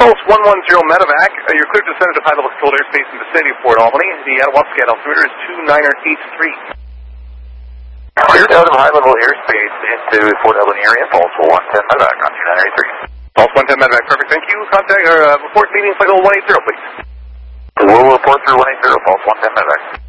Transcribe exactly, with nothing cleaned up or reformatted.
Pulse one one zero Medevac, uh, you're cleared to descend into high-level controlled airspace in the vicinity of Port Albany. The Atawasca altimeter is two nine eight three. Cleared out of high-level airspace into Port Albany area, Pulse one ten Medevac on two nine eight three. Pulse one ten Medevac, perfect, thank you. Contact, or uh, report meeting cycle one eight zero, please. We'll report through one eight zero, Pulse one ten Medevac.